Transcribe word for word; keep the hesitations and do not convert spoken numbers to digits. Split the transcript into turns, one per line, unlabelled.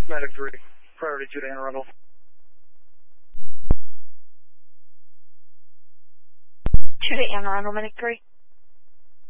Medic three, priority Judah Anne Arundel.
Judah Anne Arundel, Medic three.